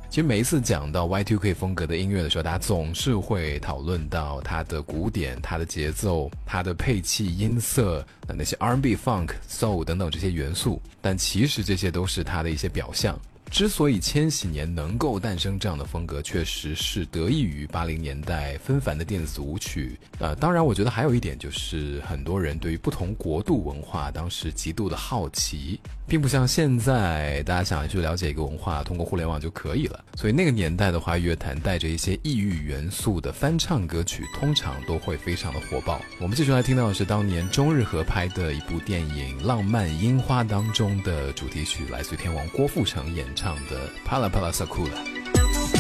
其实每一次讲到 Y2K 风格的音乐的时候，大家总是会讨论到它的鼓点、它的节奏、它的配器、音色，那些 R&B、Funk、Soul 等等这些元素，但其实这些都是它的一些表象。之所以千禧年能够诞生这样的风格，确实是得益于80年代纷繁的电子舞曲。当然我觉得还有一点就是很多人对于不同国度文化当时极度的好奇，并不像现在大家想去了解一个文化通过互联网就可以了。所以那个年代的话，乐坛带着一些异域元素的翻唱歌曲通常都会非常的火爆。我们继续来听到的是当年中日合拍的一部电影《浪漫樱花》当中的主题曲，来自于天王郭富城演唱的《Pala Pala Sakura》。